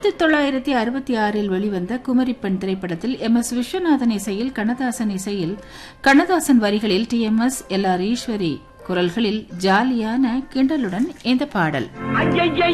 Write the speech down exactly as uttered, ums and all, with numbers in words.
ஆயிரத்தி தொள்ளாயிரத்தி அறுபத்தி ஆறில் வெளிவந்த குமரிப்பெண் திரைப்படத்தில் எம் எஸ் விஸ்வநாதன் இசையில் கண்ணதாசன் இசையில் கண்ணதாசன் வரிகளில் D M S L R Eswari குரல்களில் ஜாலியான கிண்டலுடன் இந்த பாடல்.